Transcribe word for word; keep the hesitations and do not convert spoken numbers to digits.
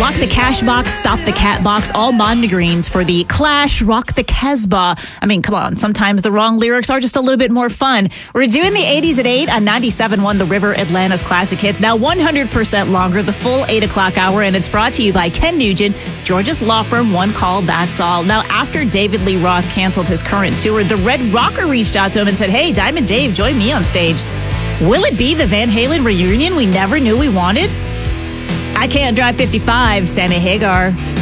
Lock the Cash Box, Stop the Cat Box, all Mondegrins for the Clash Rock the Casbah. I mean, come on. Sometimes the wrong lyrics are just a little bit more fun. We're doing the eighties at eight on ninety-seven point one The River, Atlanta's classic hits. Now one hundred percent longer, the full eight o'clock hour, and it's brought to you by Ken Nugent, George's law firm, One Call, That's All. Now, after David Lee Roth canceled his current tour, the Red Rocker reached out to him and said, hey, Diamond Dave, join me on stage. Will it be the Van Halen reunion we never knew we wanted? I Can't Drive fifty-five, Sammy Hagar.